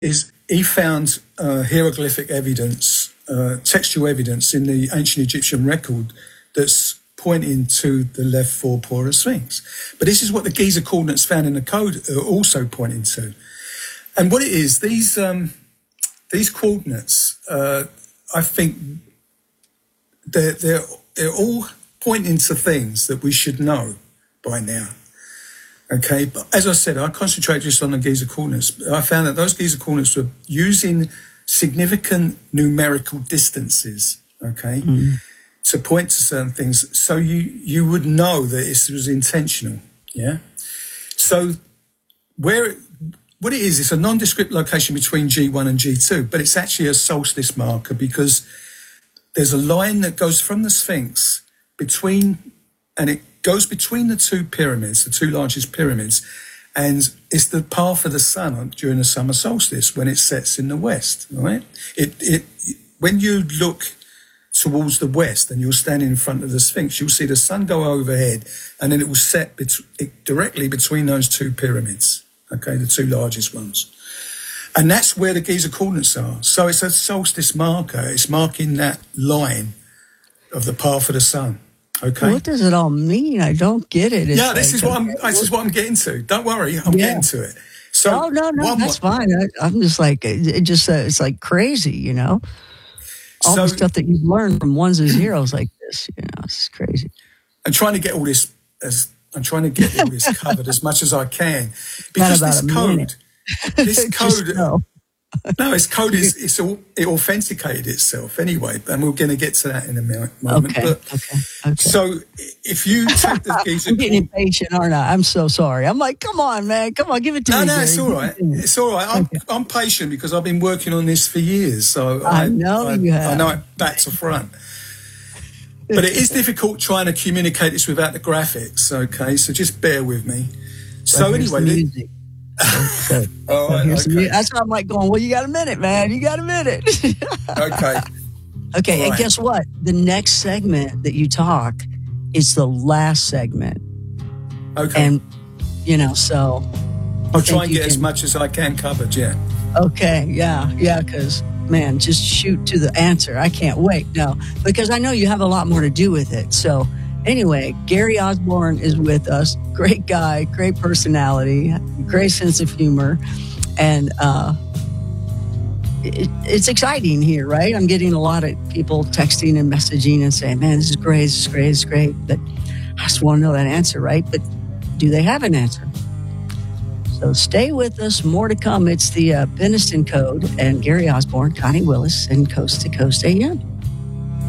is he found hieroglyphic evidence, textual evidence in the ancient Egyptian record that's pointing to the left forepaw of Sphinx. But this is what the Giza coordinates found in the code are also pointing to. And what it is, these coordinates, I think they're all pointing to things that we should know by now. Okay, but as I said, I concentrate just on the Giza coordinates. I found that those Giza coordinates were using significant numerical distances, okay, to point to certain things, so you would know that this was intentional, yeah? So what it is, it's a nondescript location between G1 and G2, but it's actually a solstice marker because there's a line that goes from the Sphinx and it goes between the two pyramids, the two largest pyramids, and it's the path of the sun during the summer solstice when it sets in the west, right? When you look towards the west and you're standing in front of the Sphinx, you'll see the sun go overhead and then it will set directly between those two pyramids, okay, the two largest ones. And that's where the Giza coordinates are. So it's a solstice marker. It's marking that line of the path of the sun. Okay. What does it all mean? I don't get it. This is what I'm getting to. Don't worry, I'm getting to it. So no, that's fine. I'm just like it's like crazy, you know. All the stuff that you've learned from ones and zeros like this, you know, it's crazy. I'm trying to get all this covered as much as I can because this code. No, its code it authenticated itself anyway, and we're going to get to that in a moment. Okay. So if you take the Giza, I'm getting impatient, aren't I? I'm so sorry. I'm like, come on, man, give it to me. No, it's all right. It's all right. I'm patient because I've been working on this for years, so I know you have. I know it back to front. But it is difficult trying to communicate this without the graphics. Okay, so just bear with me. So anyway. All right, okay. That's why I'm like going, well, you got a minute, man. You got a minute. Okay. Okay, and guess what? The next segment that you talk is the last segment. Okay. And, you know, so... I'll try and get as much as I can covered, yeah. Okay, yeah, because, man, just shoot to the answer. I can't wait, no. Because I know you have a lot more to do with it, so... Anyway, Gary Osborne is with us. Great guy, great personality, great sense of humor. And it's exciting here, right? I'm getting a lot of people texting and messaging and saying, man, this is great. But I just want to know that answer, right? But do they have an answer? So stay with us. More to come. It's the Peniston Code and Gary Osborne, Connie Willis, and Coast to Coast AM.